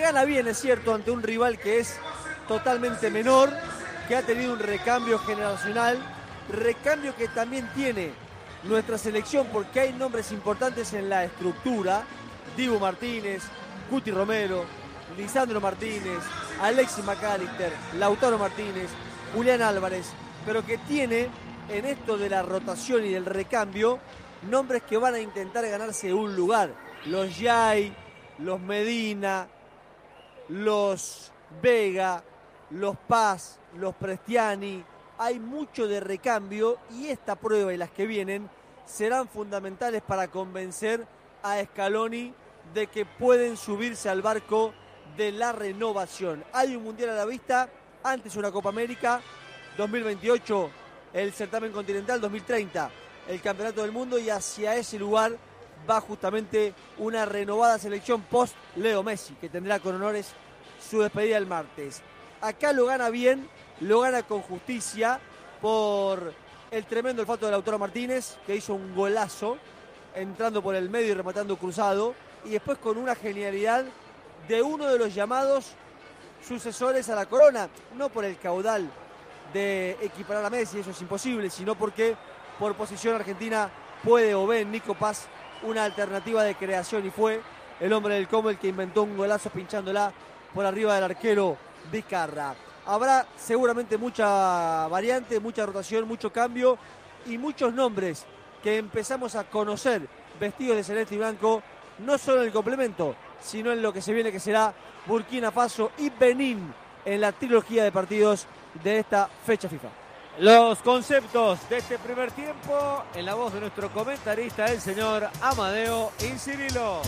gana bien, es cierto, ante un rival que es totalmente menor, que ha tenido un recambio generacional, recambio que también tiene nuestra selección porque hay nombres importantes en la estructura. Dibu Martínez, Cuti Romero, Lisandro Martínez, Alexis McAllister, Lautaro Martínez, Julián Álvarez, pero que tiene en esto de la rotación y del recambio nombres que van a intentar ganarse un lugar. Los Yay, los Medina, los Vega, los Paz, los Prestiani. Hay mucho de recambio y esta prueba y las que vienen serán fundamentales para convencer a Scaloni de que pueden subirse al barco de la renovación. Hay un mundial a la vista, antes una Copa América, 2028 el certamen continental, 2030 el campeonato del mundo, y hacia ese lugar va justamente una renovada selección post Leo Messi, que tendrá con honores su despedida el martes. Acá lo gana bien, lo gana con justicia por el tremendo olfato de Lautaro Martínez, que hizo un golazo entrando por el medio y rematando cruzado, y después con una genialidad de uno de los llamados sucesores a la corona, no por el caudal de equiparar a Messi, eso es imposible, sino porque por posición Argentina puede o ve en Nico Paz una alternativa de creación, y fue el hombre del combo el que inventó un golazo pinchándola por arriba del arquero Vizcarra. Habrá seguramente mucha variante, mucha rotación, mucho cambio y muchos nombres que empezamos a conocer vestidos de celeste y blanco, no solo en el complemento, sino en lo que se viene, que será Burkina Faso y Benín en la trilogía de partidos de esta fecha FIFA. Los conceptos de este primer tiempo en la voz de nuestro comentarista, el señor Amadeo Incirilo.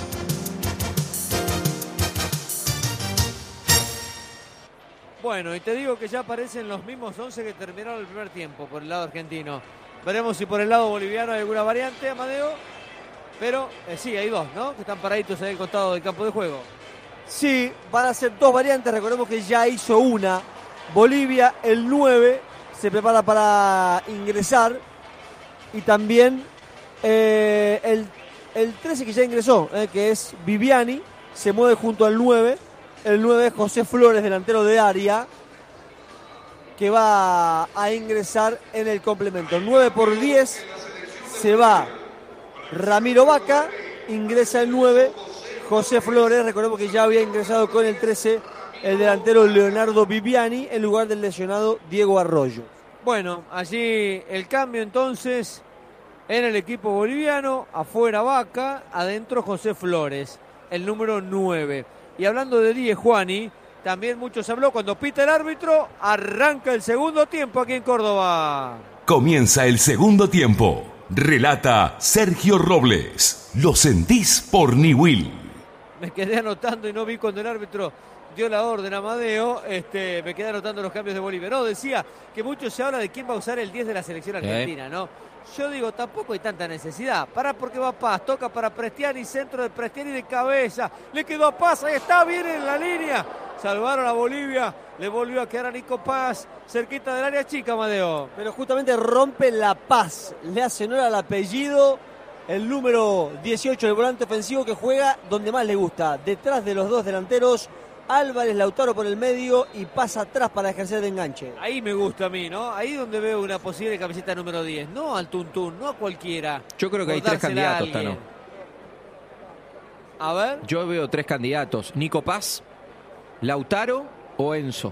Bueno, y te digo que ya aparecen los mismos 11 que terminaron el primer tiempo por el lado argentino. Veremos si por el lado boliviano hay alguna variante, Amadeo. Pero sí, hay dos, ¿no? Que están paraditos ahí al costado del campo de juego. Sí, van a ser dos variantes. Recordemos que ya hizo una. Bolivia, el 9, se prepara para ingresar. Y también el 13 que ya ingresó, que es Viviani, se mueve junto al 9. El 9 es José Flores, delantero de área, que va a ingresar en el complemento. 9 por 10 se va Ramiro Vaca, ingresa el 9, José Flores. Recordemos que ya había ingresado con el 13 el delantero Leonardo Viviani en lugar del lesionado Diego Arroyo. Bueno, allí el cambio entonces en el equipo boliviano. Afuera Vaca, adentro José Flores, el número 9. Y hablando de 10, Juani, también mucho se habló cuando pita el árbitro. Arranca el segundo tiempo aquí en Córdoba. Comienza el segundo tiempo. Relata Sergio Robles. Lo sentís por Niwil. Me quedé anotando y no vi cuando el árbitro dio la orden a Amadeo. Me quedé anotando los cambios de Bolivia. No, decía que mucho se habla de quién va a usar el 10 de la selección argentina, ¿no? Yo digo, tampoco hay tanta necesidad. Pará, porque va Paz, toca para Prestiani, centro de Prestiani de cabeza. Le quedó a Paz, ahí está, bien en la línea. Salvaron a Bolivia, le volvió a quedar a Nico Paz, cerquita del área chica, Amadeo. Pero justamente rompe La Paz, le hace honor al apellido, el número 18, el volante ofensivo, que juega donde más le gusta, detrás de los dos delanteros. Álvarez, Lautaro por el medio y pasa atrás para ejercer de enganche. Ahí me gusta a mí, ¿no? Ahí donde veo una posible camiseta número 10. No al tuntún, no a cualquiera. Yo creo que hay 3 candidatos, Tano. A ver. Yo veo 3 candidatos. Nico Paz, Lautaro o Enzo.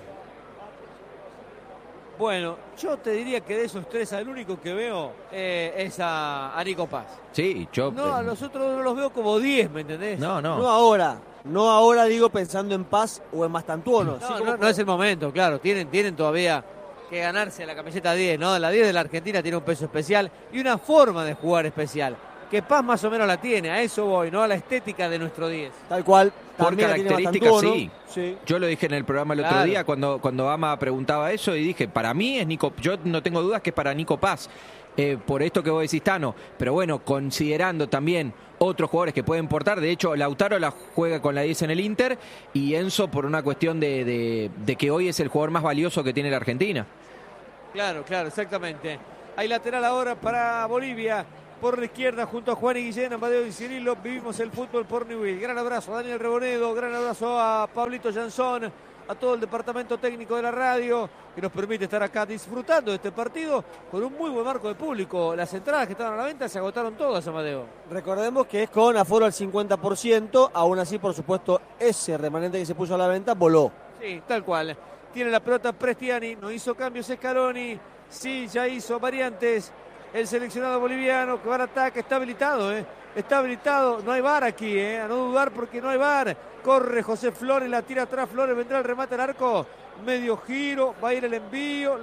Bueno, yo te diría que de esos 3 al único que veo es a Nico Paz. Sí, yo... No, a los otros no los veo como 10, ¿me entendés? No. No ahora, digo, pensando en Paz o en Mastantuono. No es el momento, claro. Tienen todavía que ganarse la camiseta 10, ¿no? La 10 de la Argentina tiene un peso especial y una forma de jugar especial. Que Paz más o menos la tiene, a eso voy, ¿no? A la estética de nuestro 10. Tal cual. Por características, sí. Yo lo dije en el programa el otro día cuando Ama preguntaba eso y dije, para mí es Nico, yo no tengo dudas que es para Nico Paz. Por esto que vos decís, Tano. Pero bueno, considerando también otros jugadores que pueden portar. De hecho, Lautaro la juega con la 10 en el Inter y Enzo por una cuestión de que hoy es el jugador más valioso que tiene la Argentina. Claro, exactamente. Hay lateral ahora para Bolivia. por la izquierda junto a Juan y Guillén, Amadeo y Cirilo. Vivimos el fútbol por Newell. Gran abrazo a Daniel Rebonedo, gran abrazo a Pablito Jansón, a todo el departamento técnico de la radio que nos permite estar acá disfrutando de este partido con un muy buen marco de público. Las entradas que estaban a la venta se agotaron todas, Amadeo. Recordemos que es con aforo al 50%, aún así, por supuesto, ese remanente que se puso a la venta voló. Sí, tal cual. Tiene la pelota Prestiani, no hizo cambios Scaloni, sí, ya hizo variantes. El seleccionado boliviano que va al ataque, está habilitado, está habilitado, no hay VAR aquí, a no dudar porque no hay VAR. Corre José Flores, la tira atrás, Flores vendrá el remate al arco, medio giro, va a ir el envío,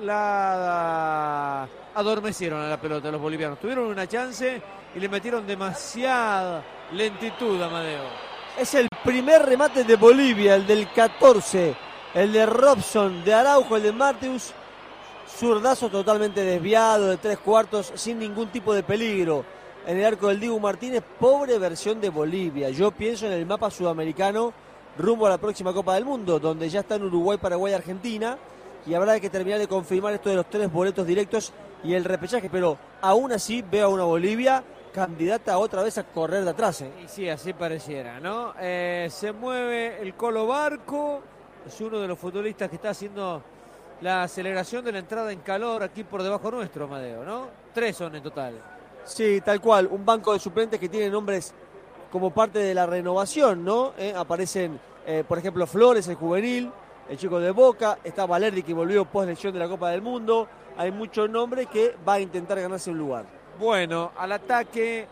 la adormecieron a la pelota los bolivianos, tuvieron una chance y le metieron demasiada lentitud a Amadeo. Es el primer remate de Bolivia, el del 14, el de Robson, de Araujo, el de Martius. Zurdazo totalmente desviado de 3/4 sin ningún tipo de peligro en el arco del Dibu Martínez. Pobre versión de Bolivia. Yo pienso en el mapa sudamericano rumbo a la próxima Copa del Mundo, donde ya están Uruguay, Paraguay, Argentina, y habrá que terminar de confirmar esto de los 3 boletos directos y el repechaje, pero aún así veo a una Bolivia candidata otra vez a correr de atrás. Y sí, así pareciera, ¿no? Se mueve el Colo Barco, es uno de los futbolistas que está haciendo la aceleración de la entrada en calor aquí por debajo nuestro, Amadeo, ¿no? 3 son en total. Sí, tal cual, un banco de suplentes que tiene nombres como parte de la renovación, ¿no? Aparecen, por ejemplo, Flores, el juvenil, el chico de Boca, está Valerdi que volvió post lesión de la Copa del Mundo, hay muchos nombres que va a intentar ganarse un lugar. Bueno, al ataque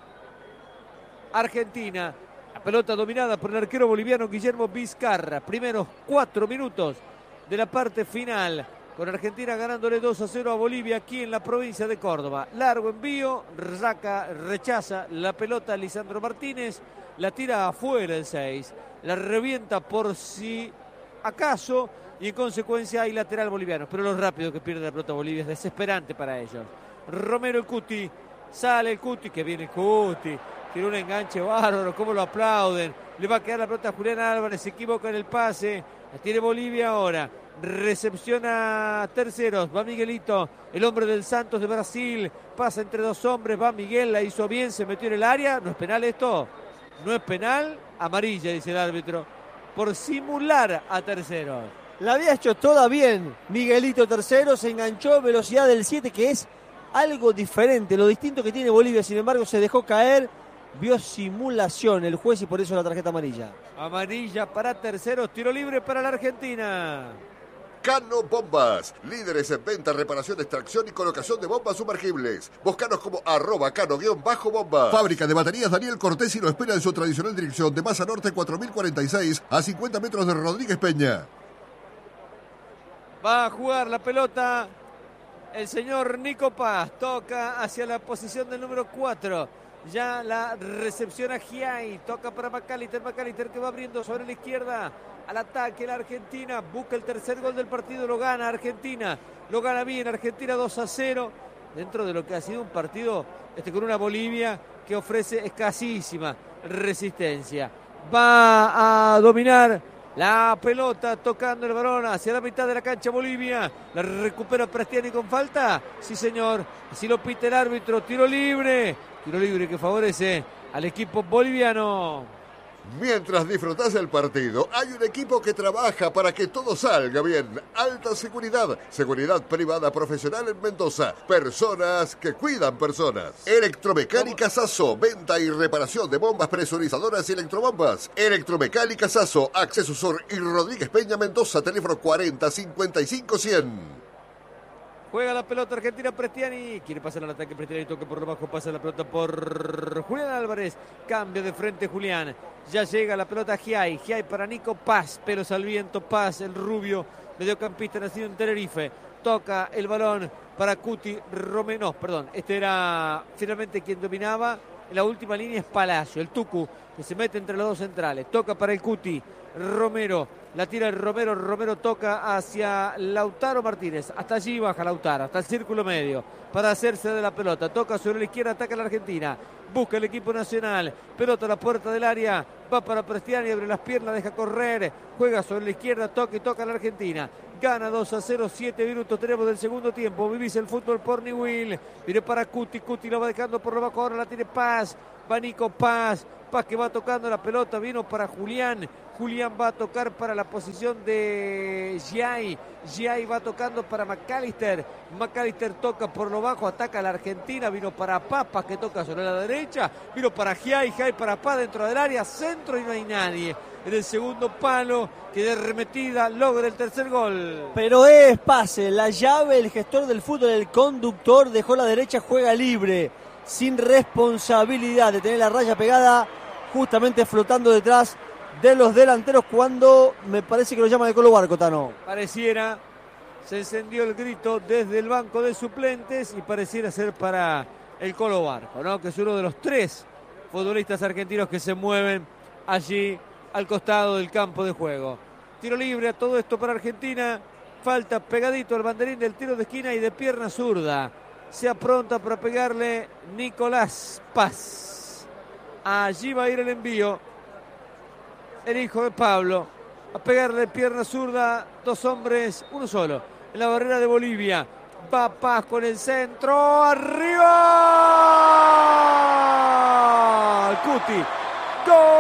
Argentina, la pelota dominada por el arquero boliviano Guillermo Vizcarra, primeros 4 minutos de la parte final, con Argentina ganándole 2-0 a Bolivia aquí en la provincia de Córdoba. Largo envío, rechaza la pelota Lisandro Martínez, la tira afuera el 6, la revienta por si acaso y en consecuencia hay lateral boliviano, pero lo rápido que pierde la pelota Bolivia es desesperante para ellos. Romero el Cuti, sale el Cuti, que viene el Cuti, tiene un enganche bárbaro, cómo lo aplauden, le va a quedar la pelota a Julián Álvarez, se equivoca en el pase, la tiene Bolivia ahora, recepciona Terceros, va Miguelito, el hombre del Santos de Brasil, pasa entre 2 hombres, va Miguel, la hizo bien, se metió en el área, ¿no es penal esto? No es penal, amarilla dice el árbitro, por simular a Terceros. La había hecho toda bien Miguelito Terceros, se enganchó, velocidad del 7, que es algo diferente, lo distinto que tiene Bolivia, sin embargo se dejó caer, vio simulación el juez y por eso la tarjeta amarilla. Amarilla para Terceros, tiro libre para la Argentina. Cano Bombas, líderes en venta, reparación, extracción y colocación de bombas sumergibles. Búscanos como @cano_bomba. Fábrica de baterías Daniel Cortés y lo espera en su tradicional dirección de Maza Norte 4046 a 50 metros de Rodríguez Peña. Va a jugar la pelota el señor Nico Paz, toca hacia la posición del número 4. Ya la recepción a Giai, toca para Macalister que va abriendo sobre la izquierda. Al ataque la Argentina, busca el tercer gol del partido, lo gana Argentina, lo gana bien Argentina 2-0, dentro de lo que ha sido un partido con una Bolivia que ofrece escasísima resistencia. Va a dominar la pelota, tocando el balón hacia la mitad de la cancha Bolivia, la recupera Prestiani con falta, sí señor, así lo pita el árbitro, tiro libre que favorece al equipo boliviano. Mientras disfrutás del partido, hay un equipo que trabaja para que todo salga bien. Alta seguridad, seguridad privada profesional en Mendoza. Personas que cuidan personas. Electromecánica Sasso, venta y reparación de bombas presurizadoras y electrobombas. Electromecánica Sasso, Acceso Sur y Rodríguez Peña, Mendoza, teléfono 40 55 100. Juega la pelota Argentina, Prestiani, quiere pasar al ataque, Prestiani toca por debajo, pasa la pelota por Julián Álvarez, cambio de frente Julián, ya llega la pelota a Giai para Nico Paz, pelos al viento, Paz, el rubio, mediocampista nacido en Tenerife, toca el balón para Cuti Romero, este era finalmente quien dominaba, en la última línea es Palacio, el Tucu, que se mete entre los dos centrales, toca para el Cuti, Romero. La tira el Romero. Romero toca hacia Lautaro Martínez. Hasta allí baja Lautaro, hasta el círculo medio, para hacerse de la pelota. Toca sobre la izquierda, ataca la Argentina. Busca el equipo nacional. Pelota a la puerta del área. Va para Prestiani, abre las piernas, deja correr. Juega sobre la izquierda, toca y toca a la Argentina. Gana 2-0, 7 minutos tenemos del segundo tiempo. Vivís el fútbol por Newell. Viene para Cuti, Cuti lo va dejando por lo bajo, ahora la tiene Paz. Va Nico Paz. Paz que va tocando la pelota, vino para Julián. Julián va a tocar para la posición de Giai. Giai va tocando para McAllister. McAllister toca por lo bajo, ataca a la Argentina. Vino para Paz, Paz que toca sobre la derecha. Vino para Giai, Giai para Paz dentro del área. Centro y no hay nadie. En el segundo palo, que de remetida logra el tercer gol. Pero es pase, la llave, el gestor del fútbol, el conductor, dejó la derecha, juega libre, sin responsabilidad de tener la raya pegada, justamente flotando detrás de los delanteros cuando me parece que lo llaman de Colo Barco, Tano. Pareciera, se encendió el grito desde el banco de suplentes y pareciera ser para el Colo Barco, ¿no? Que es uno de los 3 futbolistas argentinos que se mueven allí al costado del campo de juego. Tiro libre a todo esto para Argentina. Falta pegadito al banderín del tiro de esquina y de pierna zurda. Se apronta para pegarle Nicolás Paz. Allí va a ir el envío. El hijo de Pablo. A pegarle pierna zurda. 2 hombres, 1 solo. En la barrera de Bolivia. Va Paz con el centro. ¡Arriba! Cuti. ¡Gol!